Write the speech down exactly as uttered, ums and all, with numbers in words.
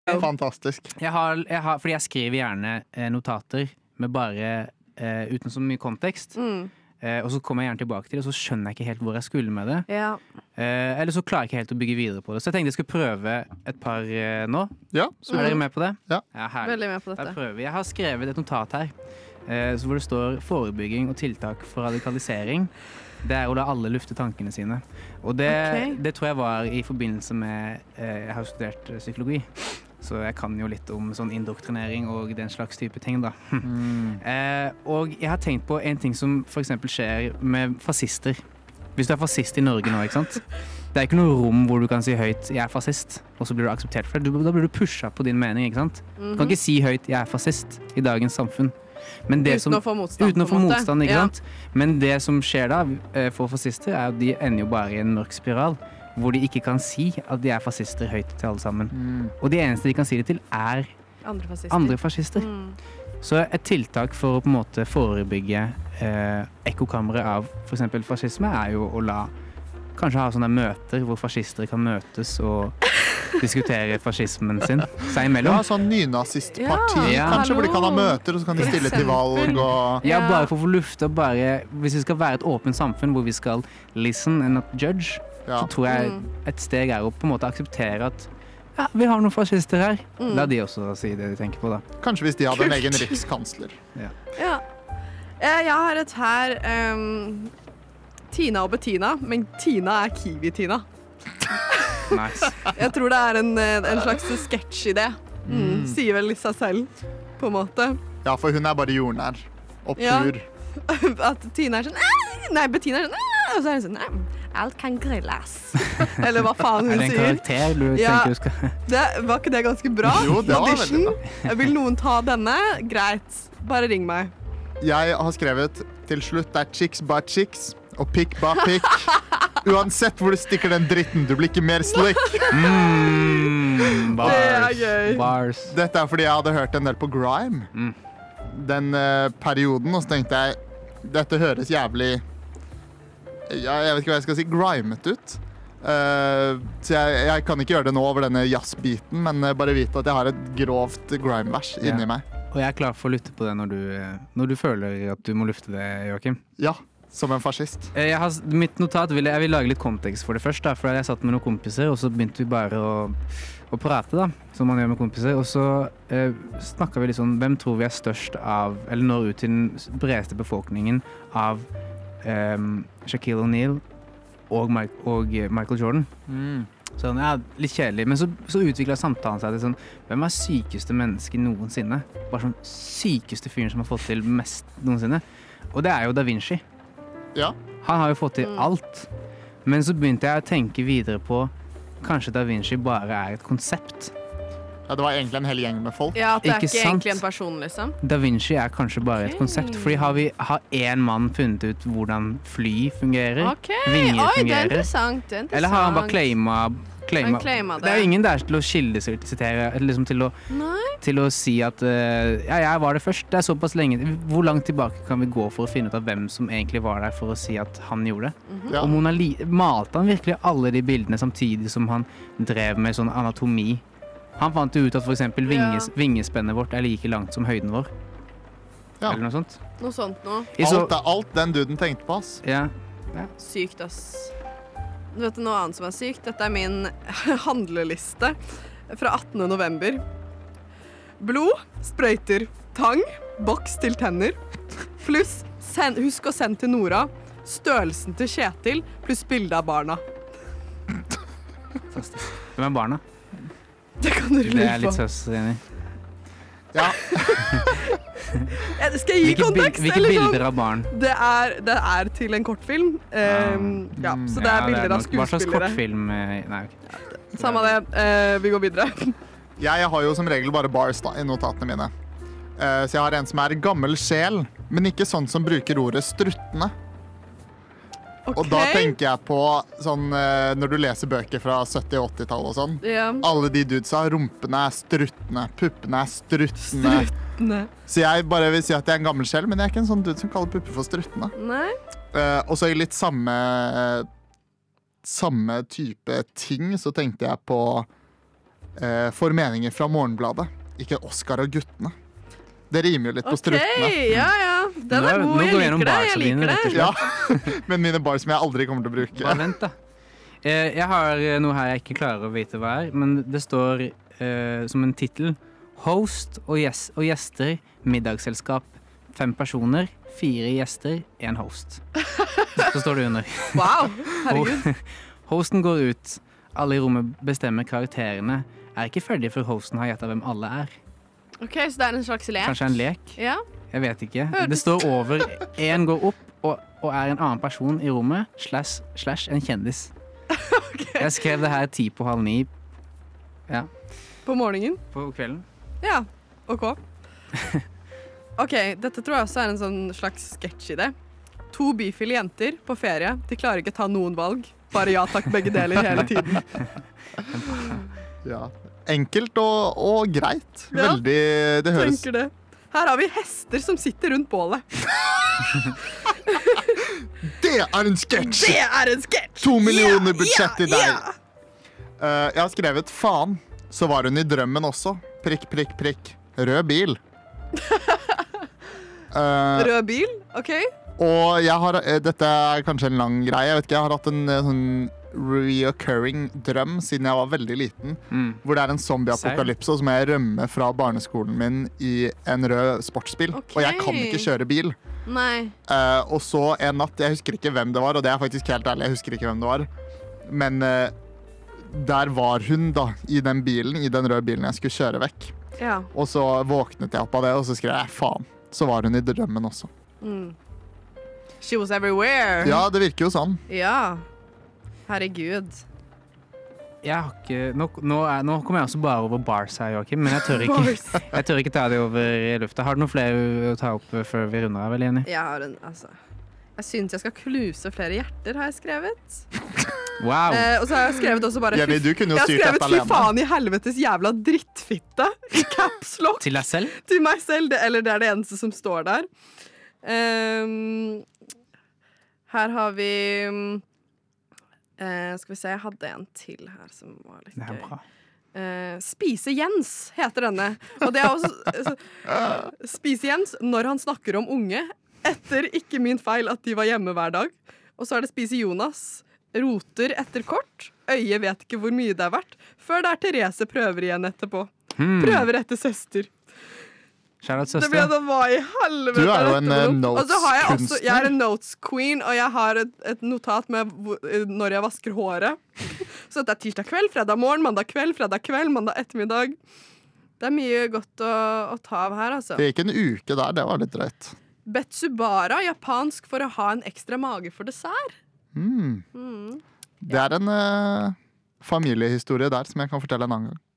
Fantastisk. Jeg har, jeg har, fordi jeg skriver gjerne eh, notater med bare eh, uten så mye kontekst. Mm. Eh, og så kommer jeg gjerne tilbake til det, og så skjønner jeg ikke helt hvor jeg skulle med det. Ja. Eh, eller så klarer jeg ikke helt å bygge videre på det. Så jeg tenkte jeg skulle prøve et par eh, nå. Ja, Så er dere med på det? Ja. herlig. Veldig med på Da dette. prøver vi. Jeg har skrevet et notat her eh, så hvor det står forebygging og tiltak for radikalisering. Det er å la alle lufte tankene sine. Og det, Ok. det tror jeg var i forbindelse med eh, Jeg har jo studert eh, psykologi, så jeg kan jo litt om sånn indoktrinering og den slags type ting, da. eh, og jeg har tenkt på en ting som for eksempel skjer med fascister. Hvis du er fascist i Norge nå, ikke sant? Det er ikke noe rom hvor du kan si høyt 'jeg er fascist', og så blir du akseptert for det. Du, da blir du pusha på din mening, ikke sant? Du kan ikke si høyt 'jeg er fascist' i dagens samfunn. Men det Uten som, å få motstand. uten å på få en måte. motstand, ikke Ja. sant? Men det som skjer da eh, for fascister, er at de ender jo bare i en mørk spiral, hvor de ikke kan si at de er fascister høyt til alle sammen. Og de eneste de kan si det til, er Andre fascister. andre fascister. Mm. Så et tiltak for å på en måte forebygge eh, ekkokammeret av for eksempel fascisme, er jo å la kanskje ha sånne møter hvor fascister kan møtes og diskutere fascismen sin seg imellom. Ja, sånn nynazistparti, Ja, kanskje, hvor de kan ha hallo. møter, og så kan de For stille til valg eksempel. og Ja, Ja. bare for å få lufta bare hvis vi skal være et åpent samfunn hvor vi skal listen and not judge, ja. så tror jeg Mm. et steg er å på en måte akseptere at ja, vi har noen fascister her. Mm. La de også si det de tenker på, da. Kanskje hvis de hadde en Kult. egen rikskansler. Ja. Eh, Jeg har et her ehm, Tina og Bettina, men Tina er Kiwi-Tina. Nice. Jeg tror det er en, eh, en slags sketsj-idé. Mm. Sier vel seg selv, på en måte. Ja, for hun er bare jordnær og Ja. pur. At Tina er sånn «Æ!» Nei, Bettina er sånn «Æ!» og så er hun sånn «Nei, alt kan grilles. Eller hva faen Er hun det en sier. karakter du Ja. tenker du skal Det, var ikke det ganske bra? Jo, det var Audition. veldig bra. Vil noen ta denne? Greit. Bare ring meg. Jeg har skrevet til slutt det er chicks ba chicks og pick ba pick. Uansett hvor du stikker den dritten, du blir ikke mer slick. mm, bars. Det er gøy. Bars. Dette er fordi jeg hadde hørt en del på grime Mm. den eh, perioden, og så tenkte jeg dette høres jævlig ja, jeg vet ikke hva jeg skal si, grimet ut. Eh, så jeg, jeg kan ikke gjøre det nå over denne jazzbiten, men eh, bare vite at jeg har et grovt grime-vers Ja. inni meg. Og jeg er klar for å lytte på det når du, når du føler at du må lufte det, Joakim. Ja, som en fascist. Eh, Jeg har, mitt notat vil, jeg vil lage litt kontekst for det først, da, for jeg satt med noen kompiser, og så begynte vi bare å, å prate, da, som man gjør med kompiser. Og så eh, snakka vi litt sånn hvem tror vi er størst av, eller når ut til den bredeste befolkningen av eh, Shaquille O'Neal og, Mike, og Michael Jordan. Sånn, ja, litt kjedelig, men så, så utvikla samtalen seg til sånn hvem er sykeste menneske noensinne? Bare sånn sykeste fyren som har fått til mest noensinne. Og det er jo Da Vinci. Ja. Han har jo fått til alt. Men så begynte jeg å tenke videre på kanskje Da Vinci bare er et konsept. Ja, det var egentlig en hel gjeng med folk. Ja, at det er Ikke ikke sant? egentlig en person, liksom. Da Vinci er kanskje bare et Ok. konsept. Fordi har vi har én mann funnet ut hvordan fly fungerer? OK. Vinger Oi, det er fungerer. interessant. Det er interessant. Eller har han bare claima, claima Han claima det. Det er jo ingen der til å kildesitere, eller liksom til å Nei. til å si at eh, ja, jeg var det først. Det er såpass lenge. Hvor langt tilbake kan vi gå for å finne ut av hvem som egentlig var der for å si at han gjorde det? Ja. Og Mona Li malte han virkelig alle de bildene samtidig som han drev med sånn anatomi? Han fant jo ut at for eksempel vinges, Ja. vingespennet vårt er like langt som høyden vår. Ja. Eller noe sånt. Noe sånt noe. I så, Alt er alt den duden tenkte på, ass. ja. Sykt, ass. Du vet noe annet som er sykt? Dette er min handleliste fra attende november. Blod, sprøyter, tang, boks til tenner, pluss send, husk å sende til Nora, størrelsen til Kjetil, pluss bilde av barna. Hvem er barna? Det kan dere Det lure er på. litt søs enig. Ja, Ja, skal jeg gi Hvilke, bil kontekst? hvilke eller sånn? bilder av barn? Det er, det er til en kortfilm. Um, ja, så det er Ja, bilder av nok- Hva slags skuespillere. kortfilm? eh, Nei, ok. Samme det. Eh, vi går videre. jeg har jo som regel bare bars da, i notatene mine. Eh, så jeg har en som er gammel sjel, men ikke sånn som bruker ordet struttende. Og da Ok. tenker jeg på sånn eh, når du leser bøker fra sytti- og åttitallet og sånn. Ja. Alle de dudesa, rumpene er struttende, puppene er struttende. Nei. Så jeg bare vil si at jeg er en gammel sjel, men jeg er ikke en sånn dude som kaller pupper for struttende. Nei. Eh, og så i litt samme samme type ting så tenkte jeg på eh, får meninger fra Morgenbladet, ikke Oscar og guttene. Det rimer jo litt på OK, struttene. ja, ja. Den er Nå- god. nå Jeg går vi gjennom liker det. barsa Jeg dine, liker rett og det. Ja, men mine bars som jeg aldri kommer til å bruke. Bare vent, da. Eh, Jeg har noe her jeg ikke klarer å vite hva er, men det står eh, som en tittel Host og, gjes- og gjester, middagsselskap. Fem personer, fire gjester, én host. Så står det under. Wow, herregud. Hosten går ut. Alle i rommet bestemmer karakterene. Er ikke ferdig før hosten har gjetta hvem alle er. OK, så det er en slags lek? Kanskje en lek? Ja. Jeg vet ikke. Hørtes- Det står over. Én går opp og, og er en annen person i rommet, slash, slash en kjendis. Jeg skrev det her ti på halv ni ja, På morgenen? på kvelden. Ja. OK. OK, dette tror jeg også er en sånn slags sketsjidé. To bifile jenter på ferie. De klarer ikke ta noen valg. Bare ja takk, begge deler hele tiden. Ja. Enkelt og, og greit. Ja. Veldig Det høres Tenker det. Her har vi hester som sitter rundt bålet. Det er en sketsj! Det er en sketsj! To millioner budsjett i deg. Ja, Eh, jeg har skrevet faen, så var hun i drømmen også. Prikk, prikk, prikk. Rød bil. Eh, Rød bil, OK? og jeg har eh, Dette er kanskje en lang greie. Jeg vet ikke, jeg har hatt en eh, sånn reoccurring drøm siden jeg var veldig liten. Mm. Hvor det er en zombieapokalypse, og så må jeg rømme fra barneskolen min i en rød sportsbil. Ok. Og jeg kan ikke kjøre bil. Nei. Eh, og så en natt, jeg husker ikke hvem det var, og det er faktisk helt ærlig, jeg husker ikke hvem det var. Men eh, der var hun da, i den bilen, i den røde bilen jeg skulle kjøre vekk. Ja. Og så våknet jeg opp av det, og så skrev jeg faen. Så var hun i drømmen også. Mm. She was everywhere. Ja, det virker jo sånn. Ja. Herregud. Jeg har ikke, nå, nå, er, nå kommer jeg også bare over bars her, Joakim, men jeg tør, ikke, Bars. jeg tør ikke ta det over i lufta. Har du noen flere å ta opp før vi runder av, eller Jenny? Jeg har en, altså Jeg syns jeg skal knuse flere hjerter, har jeg skrevet. Wow! Eh, og så har jeg skrevet også bare Jenny, du kunne jo Jeg har styrt skrevet dette 'fy alene. faen i helvetes jævla drittfitte' i caps lock Til deg selv? til meg selv. Det, eller det er det eneste som står der. Ehm, her har vi eh, Skal vi se, jeg hadde en til her som var litt Det er gøy. bra. Eh, Spise Jens heter denne. Og det er også så, Spise Jens når han snakker om unge, etter ikke min feil at de var hjemme hver dag. Og så er det Spise Jonas. Roter etter kort. Øyet vet ikke hvor mye det er verdt. Før det er Therese prøver igjen etterpå. Hmm. Prøver etter søster. Shout-out Det ble søster. da hva i helvete Du er jo dette en, for eh, noe? Og så har jeg også notes-kunstner. Jeg er en notes queen, og jeg har et, et notat med hvor- eh, når jeg vasker håret. Så dette er tirsdag kveld, fredag morgen, mandag kveld, fredag kveld, mandag ettermiddag. Det er mye godt å, å ta av her, altså. Det gikk en uke der, det var litt drøyt. Betsubara, japansk for å ha en ekstra mage for dessert. Mm. Mm. Det er en eh, familiehistorie der som jeg kan fortelle en annen gang.